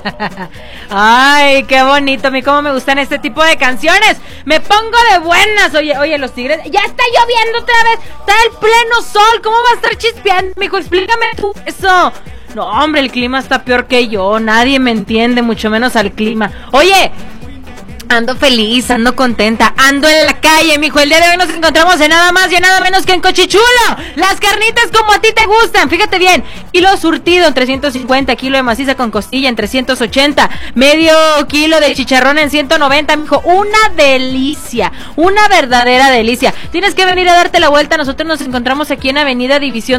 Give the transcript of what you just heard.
Ay, qué bonito, a mí cómo me gustan este tipo de canciones. Me pongo de buenas. Oye, los Tigres, ya está lloviendo otra vez. Está el pleno sol, ¿cómo va a estar chispeando? Mijo, explícame tú eso. No, hombre, el clima está peor que yo. Nadie me entiende, mucho menos al clima. Oye, ando feliz, ando contenta, ando en la calle, mijo. El día de hoy nos encontramos en nada más y en nada menos que en Cochichulo. Las carnitas como a ti te gustan, fíjate bien. Kilo surtido en 350, kilo de maciza con costilla en 380, medio kilo de chicharrón en 190, mijo. Una delicia, una verdadera delicia. Tienes que venir a darte la vuelta. Nosotros nos encontramos aquí en Avenida División